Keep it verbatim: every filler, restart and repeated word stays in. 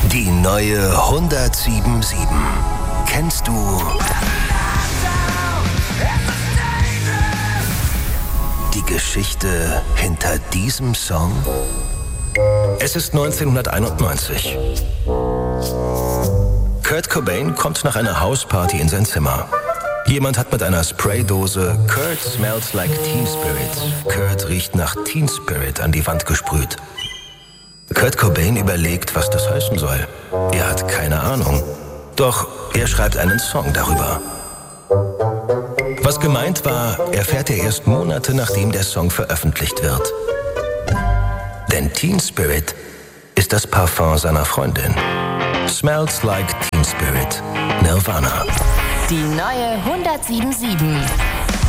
Die neue hundertsieben Komma sieben. Kennst du die Geschichte hinter diesem Song? Es ist neunzehnhunderteinundneunzig. Kurt Cobain kommt nach einer Hausparty in sein Zimmer. Jemand hat mit einer Spraydose "Kurt smells like Teen Spirit", Kurt riecht nach Teen Spirit, an die Wand gesprüht. Kurt Cobain überlegt, was das heißen soll. Er hat keine Ahnung. Doch er schreibt einen Song darüber. Was gemeint war, erfährt er erst Monate, nachdem der Song veröffentlicht wird. Denn Teen Spirit ist das Parfum seiner Freundin. Smells like Teen Spirit. Nirvana. Die neue hundertsieben Komma sieben.